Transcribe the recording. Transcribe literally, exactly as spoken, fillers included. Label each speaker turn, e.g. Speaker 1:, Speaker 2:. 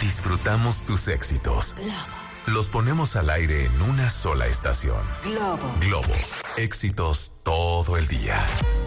Speaker 1: Disfrutamos tus éxitos. Los ponemos al aire en una sola estación.
Speaker 2: Globo.
Speaker 1: Globo. Éxitos todo el día.